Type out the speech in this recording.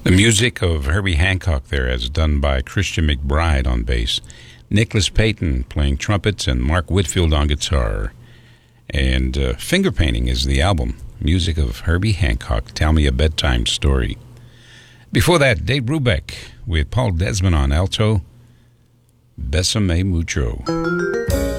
The music of Herbie Hancock there, as done by Christian McBride on bass, Nicholas Payton playing trumpets, and Mark Whitfield on guitar. And Finger Painting is the album. Music of Herbie Hancock, Tell Me a Bedtime Story. Before that, Dave Brubeck with Paul Desmond on alto, Besame Mucho.